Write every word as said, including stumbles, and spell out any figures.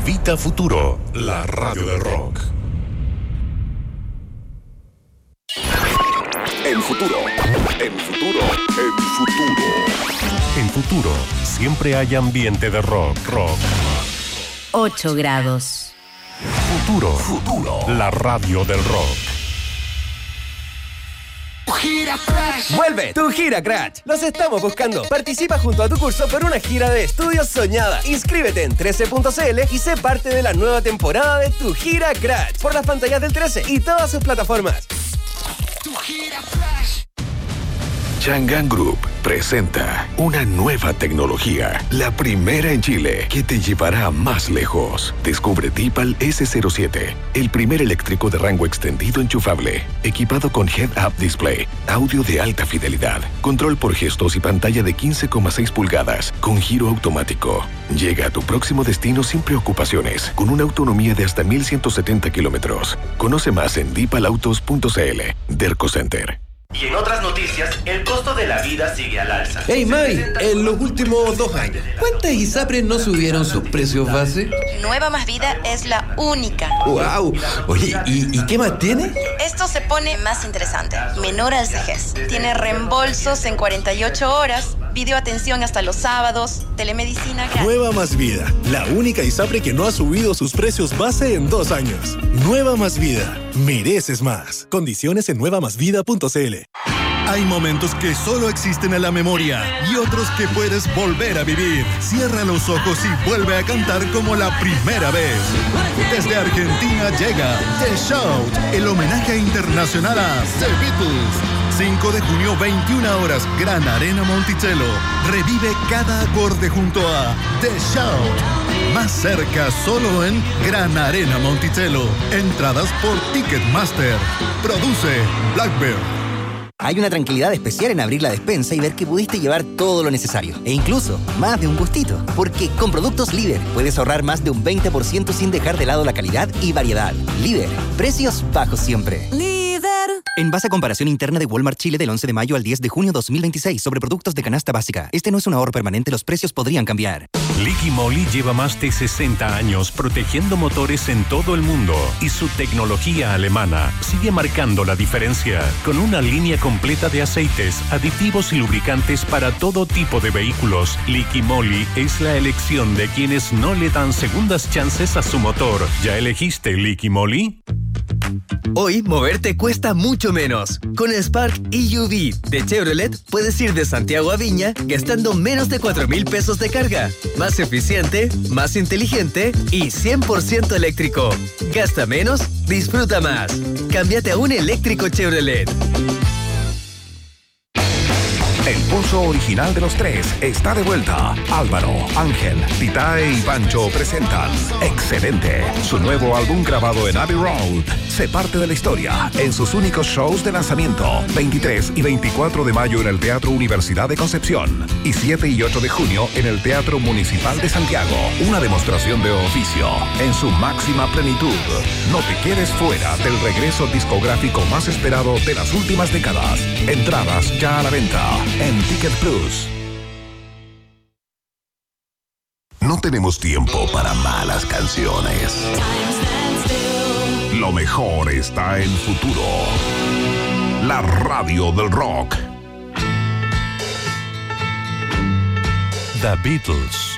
invita a Futuro, la radio del rock. En Futuro, en Futuro, en Futuro. En Futuro, siempre hay ambiente de rock, rock. ocho grados. Futuro, Futuro, la radio del rock. ¡Vuelve tu Gira Crash! ¡Los estamos buscando! Participa junto a tu curso por una gira de estudios soñada. Inscríbete en trece punto c l y sé parte de la nueva temporada de tu Gira Crash por las pantallas del trece y todas sus plataformas. Tu Gira Crash. Chang'an Group presenta una nueva tecnología, la primera en Chile, que te llevará más lejos. Descubre Deepal ese cero siete, el primer eléctrico de rango extendido enchufable, equipado con Head-Up Display, audio de alta fidelidad, control por gestos y pantalla de quince coma seis pulgadas, con giro automático. Llega a tu próximo destino sin preocupaciones, con una autonomía de hasta mil ciento setenta kilómetros. Conoce más en deepal autos punto c l. Derco Center. Y en otras noticias, el costo de la vida sigue al alza. Hey May, en los últimos dos años, ¿cuántas ISAPRES no subieron sus precios base? Nueva Más Vida es la única. ¡Wow! Oye, ¿y, ¿y qué más tiene? Esto se pone más interesante. Menor al cejez. Tiene reembolsos en cuarenta y ocho horas, videoatención hasta los sábados, telemedicina gratis. Nueva Más Vida, la única ISAPRE que no ha subido sus precios base en dos años. Nueva Más Vida, mereces más. Condiciones en nueva más vida punto c l. Hay momentos que solo existen en la memoria y otros que puedes volver a vivir. Cierra los ojos y vuelve a cantar como la primera vez. Desde Argentina llega The Shout, el homenaje internacional a The Beatles. cinco de junio, veintiuna horas, Gran Arena Monticello. Revive cada acorde junto a The Shout. Más cerca solo en Gran Arena Monticello. Entradas por Ticketmaster. Produce Blackbird. Hay una tranquilidad especial en abrir la despensa y ver que pudiste llevar todo lo necesario. E incluso más de un gustito. Porque con productos Líder puedes ahorrar más de un veinte por ciento sin dejar de lado la calidad y variedad. Líder. Precios bajos siempre. Líder. En base a comparación interna de Walmart Chile del once de mayo al diez de junio dos mil veintiséis sobre productos de canasta básica. Este no es un ahorro permanente, los precios podrían cambiar. Liqui Moly lleva más de sesenta años protegiendo motores en todo el mundo y su tecnología alemana sigue marcando la diferencia con una línea completa de aceites, aditivos y lubricantes para todo tipo de vehículos. Liqui Moly es la elección de quienes no le dan segundas chances a su motor. ¿Ya elegiste Liqui Moly? Hoy, moverte cuesta mucho menos. Con el Spark E U V de Chevrolet, puedes ir de Santiago a Viña gastando menos de cuatro mil pesos de carga. Más eficiente, más inteligente y cien por ciento eléctrico. Gasta menos, disfruta más. Cámbiate a un eléctrico Chevrolet. El pulso original de los tres está de vuelta. Álvaro, Ángel, Titae y Pancho presentan Excelente, su nuevo álbum grabado en Abbey Road. Se parte de la historia en sus únicos shows de lanzamiento, veintitrés y veinticuatro de mayo en el Teatro Universidad de Concepción y siete y ocho de junio en el Teatro Municipal de Santiago. Una demostración de oficio en su máxima plenitud. No te quedes fuera del regreso discográfico más esperado de las últimas décadas. Entradas ya a la venta en Ticket Plus. No tenemos tiempo para malas canciones. Lo mejor está en Futuro, la radio del rock. The Beatles.